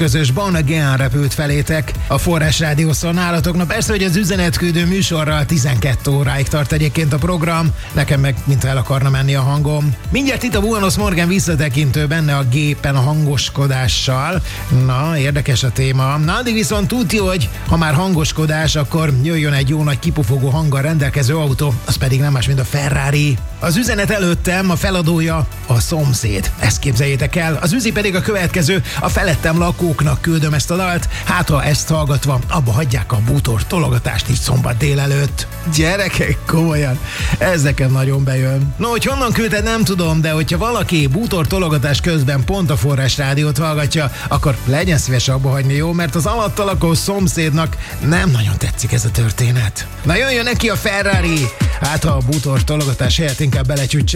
közös Born Again repült felétek a Forrás Rádiószon nálatok. Na persze, hogy az üzenetküldő műsorral 12 óráig tart egyébként a program, nekem meg mintha el akarna menni a hangom. Mindjárt itt a Buenos Morgen visszatekintő, benne a gépen a hangoskodással. Na, érdekes a téma. Na, addig viszont tudja, hogy ha már hangoskodás, akkor jöjjön egy jó nagy kipufogó hanggal rendelkező autó, az pedig nem más, mint a Ferrari. Az üzenet előttem, a feladója a szomszéd. Ezt képzeljétek el. Az üzi pedig a következő: a felettem lakóknak küldöm ezt a dalt, hát ha ezt hallgatva abba hagyják a bútor tologatást így szombat délelőtt. Gyerekek, komolyan, ez nekem nagyon bejön. No, hogy honnan küldted, nem tudom, de hogyha valaki bútor tologatás közben pont a Forrás Rádiót hallgatja, akkor legyen szíves abba hagyni, jó? Mert az alatta lakó szomszédnak nem nagyon tetszik ez a történet. Na, jöjjön neki a Ferrari! Hát ha a bútor tologatás helyett inkább belecsütse